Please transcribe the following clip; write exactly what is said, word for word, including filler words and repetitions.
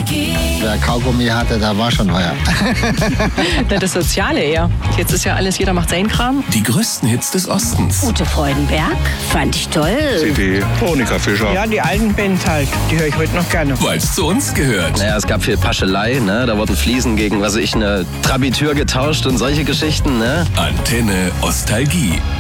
Nostalgie. Wer Kaugummi hatte, da war schon heuer. Na, das Soziale eher. Jetzt ist ja alles, jeder macht seinen Kram. Die größten Hits des Ostens. Ute Freudenberg, fand ich toll. C D, Monika Fischer. Ja, die alten Bands halt, die höre ich heute noch gerne. Weil es zu uns gehört. Naja, es gab viel Paschelei, ne? Da wurden Fliesen gegen, was weiß ich, eine Trabitür getauscht und solche Geschichten, ne? Antenne Nostalgie.